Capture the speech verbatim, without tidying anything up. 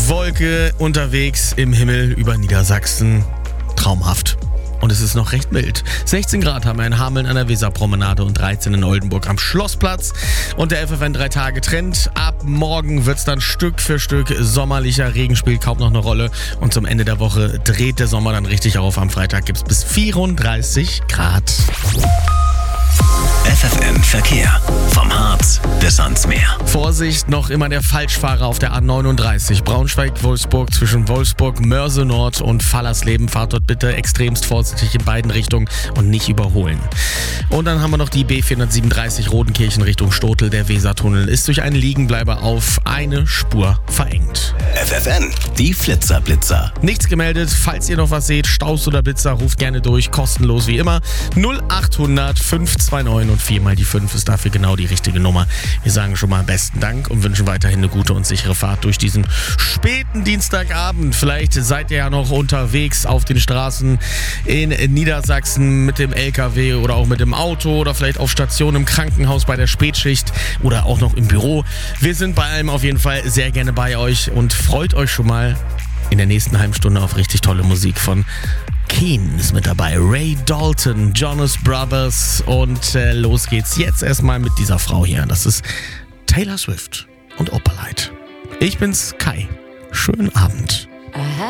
Wolke unterwegs im Himmel über Niedersachsen. Traumhaft. Und es ist noch recht mild. sechzehn Grad haben wir in Hameln an der Weserpromenade und dreizehn in Oldenburg am Schlossplatz. Und der F F N drei Tage Trend. Ab morgen wird es dann Stück für Stück sommerlicher. Regen spielt kaum noch eine Rolle. Und zum Ende der Woche dreht der Sommer dann richtig auf. Am Freitag gibt es bis vierunddreißig Grad. F F N Verkehr. Vom Harz bis ans Meer. Vorsicht, noch immer der Falschfahrer auf der A neununddreißig. Braunschweig-Wolfsburg zwischen Wolfsburg, Mörse Nord und Fallersleben. Fahrt dort bitte extremst vorsichtig in beiden Richtungen und nicht überholen. Und dann haben wir noch die B vierhundertsiebenunddreißig Rodenkirchen Richtung Stotel. Der Wesertunnel ist durch einen Liegenbleiber auf eine Spur verengt. F F N, die Flitzer-Blitzer. Nichts gemeldet. Falls ihr noch was seht, Staus oder Blitzer, ruft gerne durch. Kostenlos wie immer. null achthundert fünf zwei neun und vier mal die fünf ist dafür genau die richtige Nummer. Wir sagen schon mal besten Dank und wünschen weiterhin eine gute und sichere Fahrt durch diesen späten Dienstagabend. Vielleicht seid ihr ja noch unterwegs auf den Straßen in Niedersachsen mit dem L K W oder auch mit dem Auto oder vielleicht auf Station im Krankenhaus bei der Spätschicht oder auch noch im Büro. Wir sind bei allem auf jeden Fall sehr gerne bei euch und freut euch schon mal in der nächsten halben Stunde auf richtig tolle Musik von Keen ist mit dabei, Ray Dalton, Jonas Brothers und äh, los geht's jetzt erstmal mit dieser Frau hier. Das ist Taylor Swift und Opalite. Ich bin's Kai. Schönen Abend. Aha.